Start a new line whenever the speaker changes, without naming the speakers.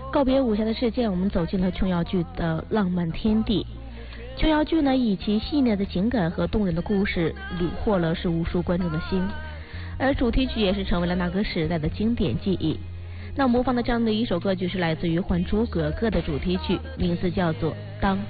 告别武侠的世界，我们走进了琼瑶剧的浪漫天地。琼瑶剧呢，以其细腻的情感和动人的故事，虏获了是无数观众的心，而主题曲也是成为了那个时代的经典记忆。那模仿的这样的一首歌曲是来自于《还珠格格》的主题曲，名字叫做《当